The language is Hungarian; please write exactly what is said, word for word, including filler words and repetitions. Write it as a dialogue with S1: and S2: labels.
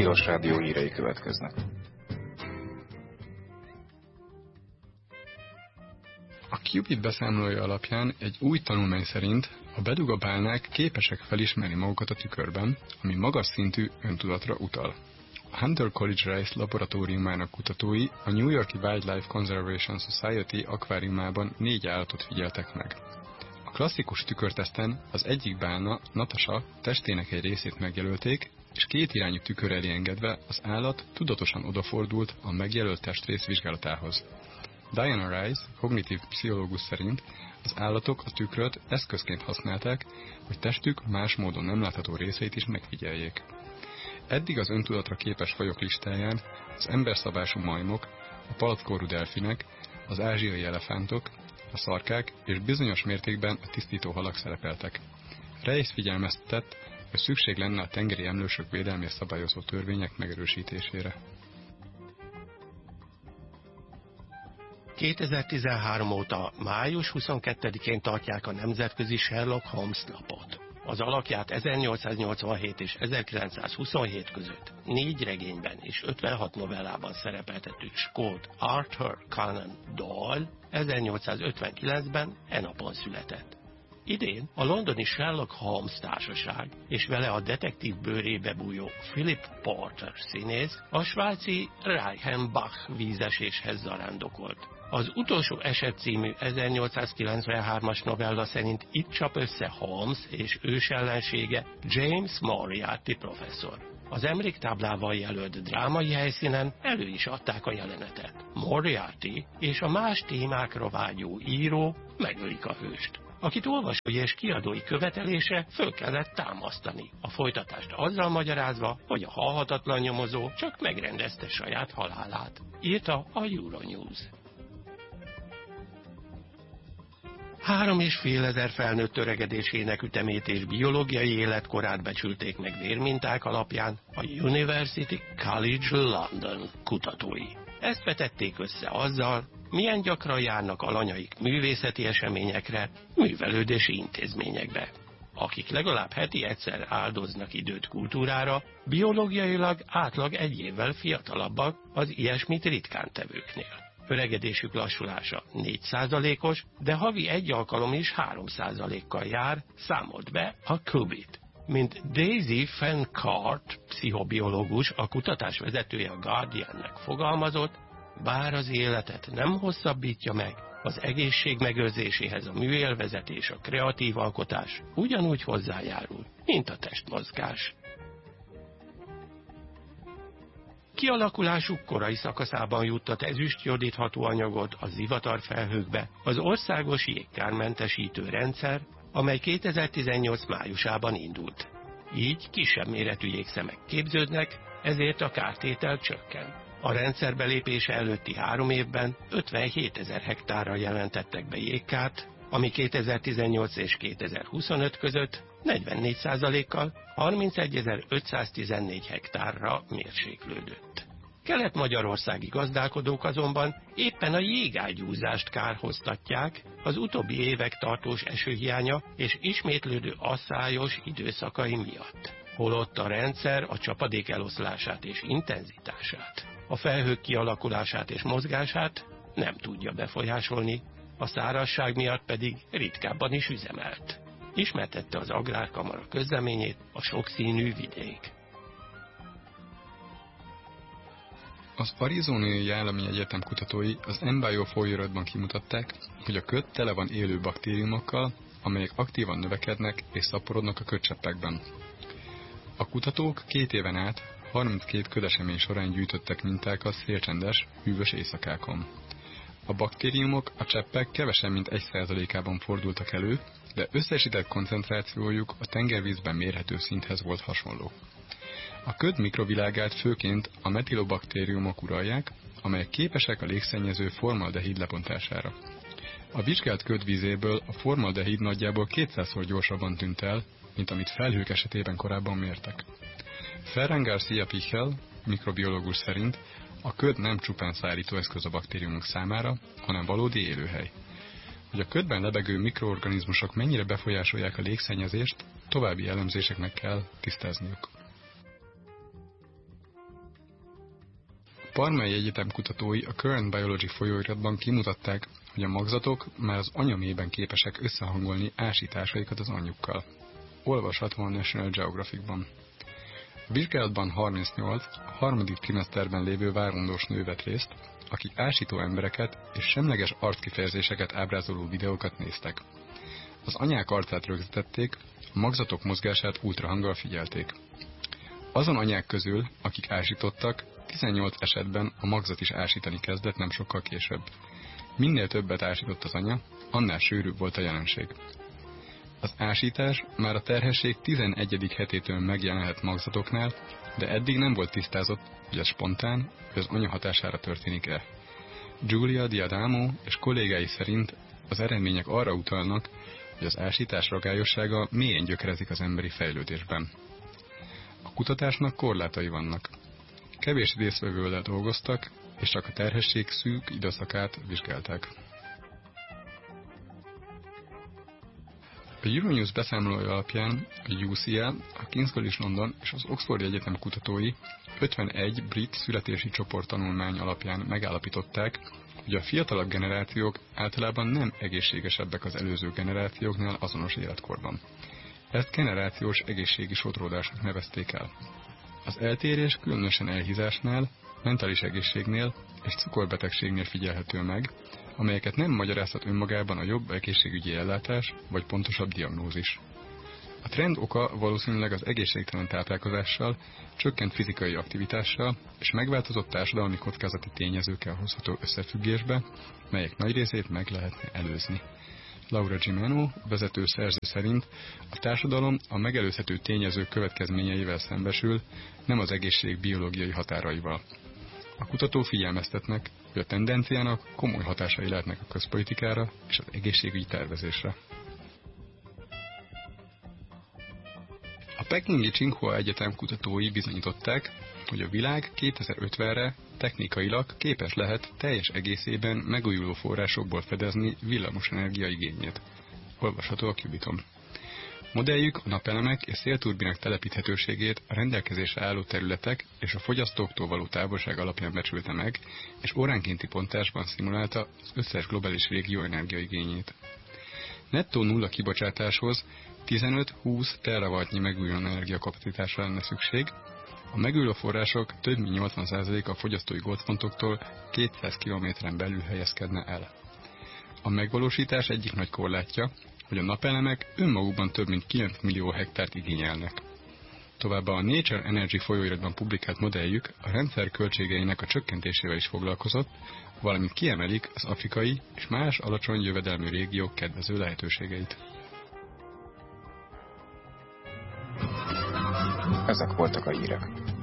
S1: Tilos Rádió hírei következnek.
S2: A Qubit beszámolója alapján egy új tanulmány szerint a bedugabálnák képesek felismerni magukat a tükörben, ami magas szintű öntudatra utal. A Hunter College Rice laboratóriumának kutatói a New York-i Wildlife Conservation Society akváriumában négy állatot figyeltek meg. A klasszikus tükörteszten az egyik bálna, Natasha, testének egy részét megjelölték, és két irányú tükör elé engedve az állat tudatosan odafordult a megjelölt testrész vizsgálatához. Diana Rice, kognitív pszichológus szerint az állatok a tükröt eszközként használták, hogy testük más módon nem látható részeit is megfigyeljék. Eddig az öntudatra képes fajok listáján az emberszabású majmok, a palackorú delfinek, az ázsiai elefántok, a szarkák és bizonyos mértékben a tisztító halak szerepeltek. Rice figyelmeztetett, hogy szükség lenne a tengeri emlősök védelmét szabályozó törvények megerősítésére.
S3: kétezer-tizenhárom óta május huszonkettedikén tartják a nemzetközi Sherlock Holmes napot. Az alakját ezernyolcszáznyolcvanhét és ezerkilencszázhuszonhét között négy regényben és ötvenhat novellában szerepeltető skót Arthur Conan Doyle ezernyolcszázötvenkilencben e napon született. Idén a londoni Sherlock Holmes társaság és vele a detektív bőrébe bújó Philip Porter színész a svájci Reichenbach vízeséshez zarándokolt. Az utolsó eset című ezernyolcszázkilencvenhármas novella szerint itt csap össze Holmes és ősellensége James Moriarty professzor. Az emléktáblával jelölt drámai helyszínen elő is adták a jelenetet. Moriarty és a más témákra vágyó író megölik a hőst, akit olvasói és kiadói követelése föl kellett támasztani, a folytatást azzal magyarázva, hogy a halhatatlan nyomozó csak megrendezte saját halálát, írta a Euronews. Három és fél ezer felnőtt öregedésének ütemét és biológiai életkorát becsülték meg vérminták alapján a University College London kutatói. Ezt vetették össze azzal, milyen gyakran járnak alanyaik művészeti eseményekre, művelődési intézményekbe. Akik legalább heti egyszer áldoznak időt kultúrára, biológiailag átlag egy évvel fiatalabbak az ilyesmit ritkán tevőknél. Öregedésük lassulása négy százalékos, de havi egy alkalom is három százalékkal jár, számolt be a Qubit. Mint Daisy Fencart, pszichobiológus, a kutatás vezetője a Guardiannek fogalmazott, bár az életet nem hosszabbítja meg, az egészség megőrzéséhez a műélvezet és a kreatív alkotás ugyanúgy hozzájárul, mint a testmozgás. Kialakulásuk korai szakaszában juttat ezüstjodid hatóanyagot a zivatarfelhőkbe az országos jégkármentesítő rendszer, amely kétezer-tizennyolc májusában indult. Így kisebb méretű jégszemek képződnek, ezért a kártétel csökken. A rendszer belépése előtti három évben ötvenhétezer hektárra jelentettek be jégkárt, ami kétezer-tizennyolc és kétezer-huszonöt között negyvennégy százalékkal harmincegyezer-ötszáztizennégy hektárra mérséklődött. Kelet-magyarországi gazdálkodók azonban éppen a jégágyúzást kárhoztatják az utóbbi évek tartós esőhiánya és ismétlődő asszályos időszakai miatt. Holott a rendszer a csapadék eloszlását és intenzitását, a felhők kialakulását és mozgását nem tudja befolyásolni, a szárazság miatt pedig ritkábban is üzemelt. Ismertette az Agrárkamara közleményét a sokszínű vidék.
S2: Az Arizonai Állami Egyetem kutatói az Embio folyóiratban kimutatták, hogy a köd tele van élő baktériumokkal, amelyek aktívan növekednek és szaporodnak a ködcseppekben. A kutatók két éven át harminckét ködesemény során gyűjtöttek mintákat szélcsendes, hűvös éjszakákon. A baktériumok a cseppek kevesebb mint egy százalékában fordultak elő, de összesített koncentrációjuk a tengervízben mérhető szinthez volt hasonló. A köd mikrovilágát főként a metilobaktériumok uralják, amelyek képesek a légszennyező formaldehid lebontására. A vizsgált köd vízéből a formaldehid nagyjából kétszázszor gyorsabban tűnt el, mint amit felhők esetében korábban mértek. Ferran García Pichel, mikrobiológus szerint a köd nem csupán szállítóeszköz a baktériumok számára, hanem valódi élőhely. Hogy a ködben lebegő mikroorganizmusok mennyire befolyásolják a légszennyezést, további elemzéseknek kell tisztázniuk. Parmai Egyetem kutatói a Current Biology folyóiratban kimutatták, hogy a magzatok már az anyaméhben képesek összehangolni ásításaikat az anyjukkal. Olvasható a National Geographicban. A vizsgálatban harmincnyolc a harmadik trimeszterben lévő várandós nő vett részt, akik ásító embereket és semleges arckifejezéseket ábrázoló videókat néztek. Az anyák arcát rögzítették, a magzatok mozgását ultrahanggal figyelték. Azon anyák közül, akik ásítottak, tizennyolc esetben a magzat is ásítani kezdett nem sokkal később. Minél többet ásított az anya, annál sűrűbb volt a jelenség. Az ásítás már a terhesség tizenegyedik hetétől megjelenhet magzatoknál, de eddig nem volt tisztázott, hogy ez spontán, vagy az anya hatására történik-e. Giulia D'Adamo és kollégái szerint az eredmények arra utalnak, hogy az ásítás ragályossága mélyen gyökerezik az emberi fejlődésben. A kutatásnak korlátai vannak. Kevés résztvevővel dolgoztak, és csak a terhesség szűk időszakát vizsgálták. A Euronews beszámolója alapján a U C L, a King's College London és az Oxfordi Egyetem kutatói ötvenegy brit születési csoport tanulmány alapján megállapították, hogy a fiatalabb generációk általában nem egészségesebbek az előző generációknál azonos életkorban. Ezt generációs egészségi sodródásnak nevezték el. Az eltérés különösen elhízásnál, mentális egészségnél és cukorbetegségnél figyelhető meg, amelyeket nem magyarázhat önmagában a jobb egészségügyi ellátás vagy pontosabb diagnózis. A trend oka valószínűleg az egészségtelen táplálkozással, csökkent fizikai aktivitással és megváltozott társadalmi kockázati tényezőkkel hozható összefüggésbe, melyek nagy részét meg lehetne előzni. Laura Gimeno, vezető szerző szerint a társadalom a megelőzhető tényezők következményeivel szembesül, nem az egészség biológiai határaival. A kutató figyelmeztetnek, hogy a tendenciának komoly hatásai lehetnek a közpolitikára és az egészségügyi tervezésre. A pekingi Tsinghua Egyetem kutatói bizonyították, hogy a világ kétezer-ötvenre technikailag képes lehet teljes egészében megújuló forrásokból fedezni villamosenergia igényét. Olvasható a Cubiton. Modelljük a napelemek és szélturbinek telepíthetőségét a rendelkezésre álló területek és a fogyasztóktól való távolság alapján becsülte meg, és óránkénti pontásban szimulálta az összes globális régió energiaigényét. Nettó nulla kibocsátáshoz tizenöt-húsz terawattnyi megújuló energiakapacitásra lenne szükség, a megújuló források több mint nyolcvan százaléka a fogyasztói gócpontoktól kétszáz kilométeren belül helyezkedne el. A megvalósítás egyik nagy korlátja, hogy a napelemek önmagukban több mint kilenc millió hektárt igényelnek. Továbbá a Nature Energy folyóiratban publikált modelljük a rendszer költségeinek a csökkentésével is foglalkozott, valamint kiemelik az afrikai és más alacsony jövedelmű régiók kedvező lehetőségeit.
S1: Ezek voltak a hírek.